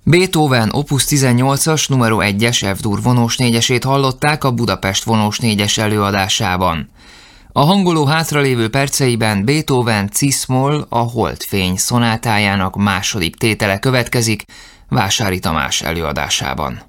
Beethoven Opus 18-as numero 1-es F-dur vonós négyesét hallották a Budapest vonós négyes előadásában. A hangoló hátralévő perceiben Beethoven Cis-moll a Holdfény szonátájának második tétele következik Vásári Tamás előadásában.